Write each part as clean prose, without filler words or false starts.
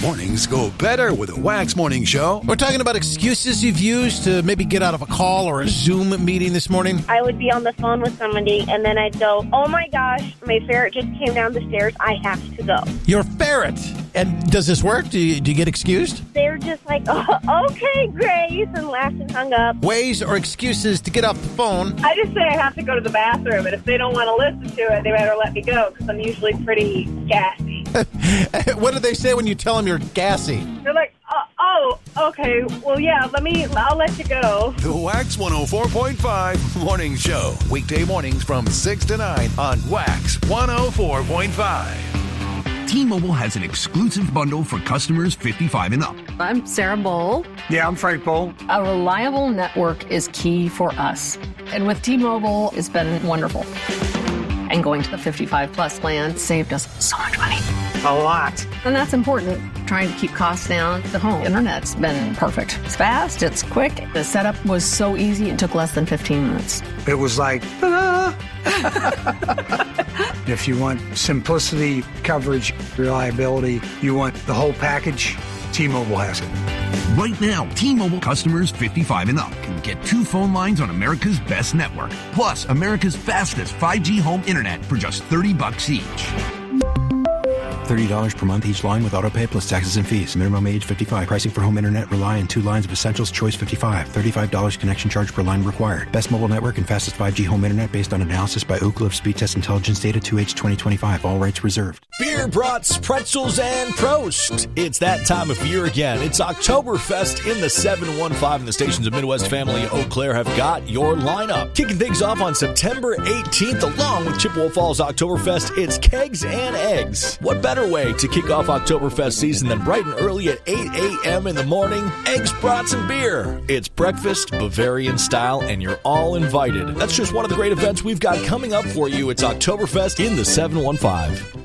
Mornings go better with a Wax Morning Show. We're talking about excuses you've used to maybe get out of a call or a Zoom meeting this morning. I would be on the phone with somebody, and then I'd go, oh my gosh, my ferret just came down the stairs. I have to go. Your ferret. And does this work? Do you get excused? They're just like, oh, okay, Grace, and laughed and hung up. Ways or excuses to get off the phone. I just say I have to go to the bathroom, and if they don't want to listen to it, they better let me go, because I'm usually pretty gassy. What do they say when you tell them you're gassy? They're like, oh, okay, well, yeah, I'll let you go. The Wax 104.5 Morning Show. Weekday mornings from 6 to 9 on Wax 104.5. T-Mobile has an exclusive bundle for customers 55 and up. I'm Sarah Bowl. Yeah, I'm Frank Bowl. A reliable network is key for us. And with T-Mobile, it's been wonderful. And going to the 55-plus plan saved us so much money. A lot. And that's important. Trying to keep costs down. The home internet's been perfect. It's fast, it's quick. The setup was so easy, it took less than 15 minutes. It was like, ta-da! If you want simplicity, coverage, reliability, you want the whole package, T-Mobile has it. Right now, T-Mobile customers 55 and up can get 2 phone lines on America's best network, plus America's fastest 5G home internet for just $30 each. $30 per month each line with autopay plus taxes and fees. Minimum age 55. Pricing for home internet rely on 2 lines of Essentials Choice 55. $35 connection charge per line required. Best mobile network and fastest 5G home internet based on analysis by Ookla of Speed Test Intelligence data 2H 2025. All rights reserved. Beer, brats, pretzels, and Prost. It's that time of year again. It's Oktoberfest in the 715, and the stations of Midwest Family and Eau Claire have got your lineup. Kicking things off on September 18th, along with Chippewa Falls Oktoberfest, it's Kegs and Eggs. What better way to kick off Oktoberfest season than bright and early at 8 a.m. in the morning? Eggs, brats, and beer. It's breakfast, Bavarian style, and you're all invited. That's just one of the great events we've got coming up for you. It's Oktoberfest in the 715.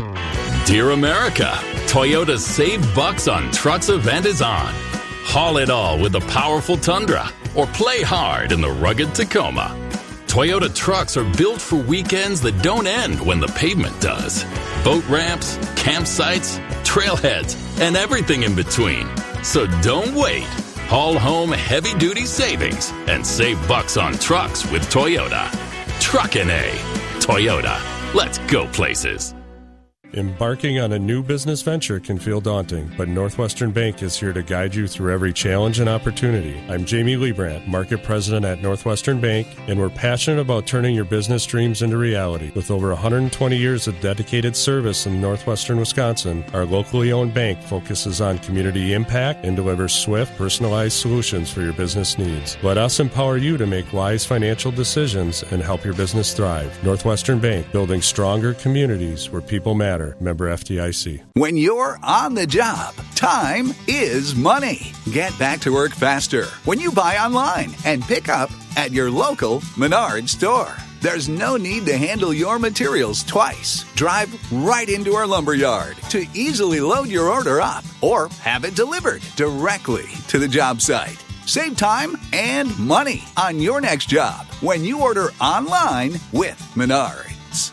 Dear America, Toyota's Save Bucks on Trucks event is on. Haul it all with the powerful Tundra, or play hard in the rugged Tacoma. Toyota trucks are built for weekends that don't end when the pavement does. Boat ramps, campsites, trailheads, and everything in between. So don't wait. Haul home heavy-duty savings and save bucks on trucks with Toyota. Truckin' A. Toyota. Let's go places. Embarking on a new business venture can feel daunting, but Northwestern Bank is here to guide you through every challenge and opportunity. I'm Jamie Liebrandt, Market President at Northwestern Bank, and we're passionate about turning your business dreams into reality. With over 120 years of dedicated service in northwestern Wisconsin, our locally owned bank focuses on community impact and delivers swift, personalized solutions for your business needs. Let us empower you to make wise financial decisions and help your business thrive. Northwestern Bank, building stronger communities where people matter. Member FDIC. When you're on the job, time is money. Get back to work faster when you buy online and pick up at your local Menards store. There's no need to handle your materials twice. Drive right into our lumber yard to easily load your order up or have it delivered directly to the job site. Save time and money on your next job when you order online with Menards.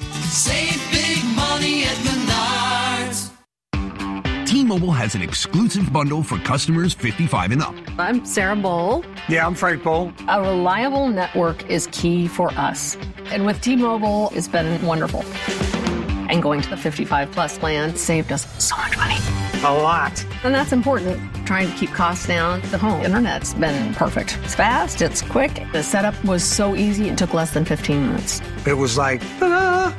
Save big money at Menards. T-Mobile has an exclusive bundle for customers 55 and up. I'm Sarah Bowl. Yeah, I'm Frank Bowl. A reliable network is key for us. And with T-Mobile, it's been wonderful. And going to the 55-plus plan saved us so much money. A lot. And that's important. Trying to keep costs down. The home internet's been perfect. It's fast, it's quick. The setup was so easy, it took less than 15 minutes. It was like, ta-da!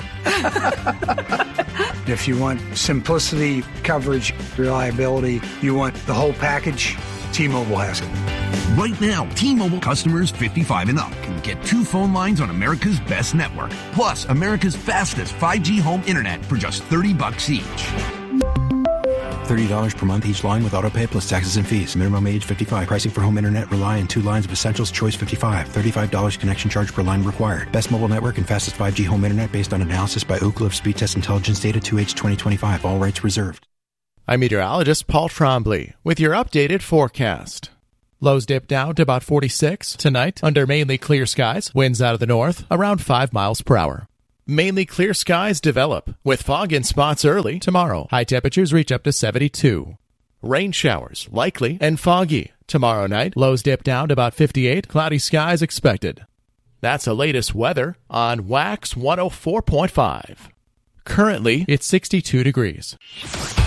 If you want simplicity, coverage, reliability, you want the whole package, T-Mobile has it. Right now, T-Mobile customers 55 and up can get 2 phone lines on America's best network, plus America's fastest 5G home internet for just $30 each. $30 per month each line with autopay plus taxes and fees. Minimum age 55. Pricing for home internet rely on 2 lines of Essentials Choice 55. $35 connection charge per line required. Best mobile network and fastest 5G home internet based on analysis by Ookla of Speed Test Intelligence data 2H 2025. All rights reserved. I'm meteorologist Paul Trombley with your updated forecast. Lows dip down to about 46 tonight under mainly clear skies. Winds out of the north around 5 miles per hour. Mainly clear skies develop with fog in spots early tomorrow. High temperatures reach up to 72. Rain showers likely and foggy. Tomorrow night, lows dip down to about 58. Cloudy skies expected. That's the latest weather on Wax 104.5. Currently, it's 62 degrees.